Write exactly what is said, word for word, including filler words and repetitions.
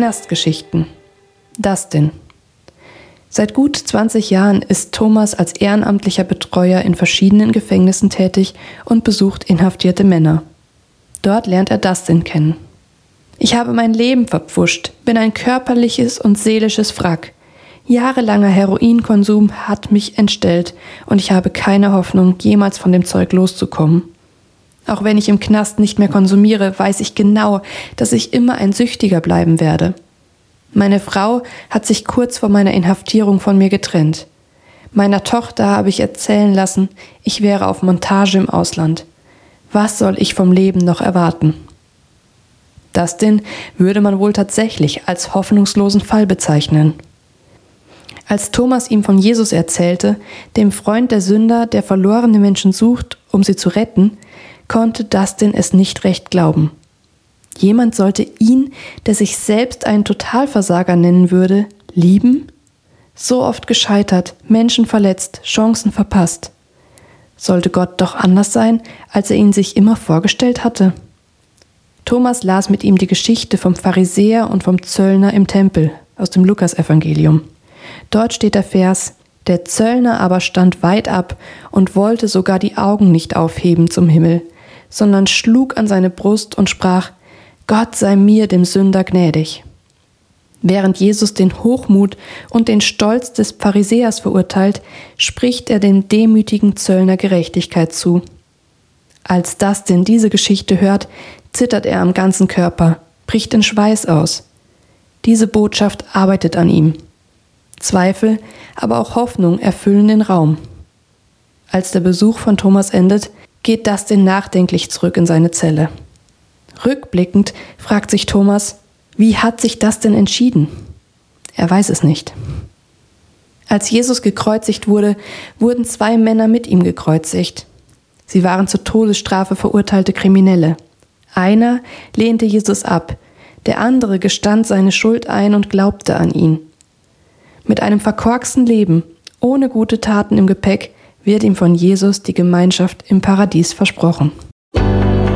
Knastgeschichten. Dustin. Seit gut zwanzig Jahren ist Thomas als ehrenamtlicher Betreuer in verschiedenen Gefängnissen tätig und besucht inhaftierte Männer. Dort lernt er Dustin kennen. Ich habe mein Leben verpfuscht, bin ein körperliches und seelisches Wrack. Jahrelanger Heroinkonsum hat mich entstellt und ich habe keine Hoffnung, jemals von dem Zeug loszukommen. Auch wenn ich im Knast nicht mehr konsumiere, weiß ich genau, dass ich immer ein Süchtiger bleiben werde. Meine Frau hat sich kurz vor meiner Inhaftierung von mir getrennt. Meiner Tochter habe ich erzählen lassen, ich wäre auf Montage im Ausland. Was soll ich vom Leben noch erwarten? Dustin würde man wohl tatsächlich als hoffnungslosen Fall bezeichnen. Als Thomas ihm von Jesus erzählte, dem Freund der Sünder, der verlorene Menschen sucht, um sie zu retten, konnte Dustin es nicht recht glauben. Jemand sollte ihn, der sich selbst einen Totalversager nennen würde, lieben? So oft gescheitert, Menschen verletzt, Chancen verpasst. Sollte Gott doch anders sein, als er ihn sich immer vorgestellt hatte? Thomas las mit ihm die Geschichte vom Pharisäer und vom Zöllner im Tempel aus dem Lukasevangelium. Dort steht der Vers: Der Zöllner aber stand weit ab und wollte sogar die Augen nicht aufheben zum Himmel, sondern schlug an seine Brust und sprach: Gott sei mir, dem Sünder, gnädig. Während Jesus den Hochmut und den Stolz des Pharisäers verurteilt, spricht er dem demütigen Zöllner Gerechtigkeit zu. Als Dustin diese Geschichte hört, zittert er am ganzen Körper, bricht in Schweiß aus. Diese Botschaft arbeitet an ihm. Zweifel, aber auch Hoffnung erfüllen den Raum. Als der Besuch von Thomas endet, geht Dustin nachdenklich zurück in seine Zelle. Rückblickend fragt sich Thomas, wie hat sich das denn entschieden? Er weiß es nicht. Als Jesus gekreuzigt wurde, wurden zwei Männer mit ihm gekreuzigt. Sie waren zur Todesstrafe verurteilte Kriminelle. Einer lehnte Jesus ab, der andere gestand seine Schuld ein und glaubte an ihn. Mit einem verkorksten Leben, ohne gute Taten im Gepäck, wird ihm von Jesus die Gemeinschaft im Paradies versprochen.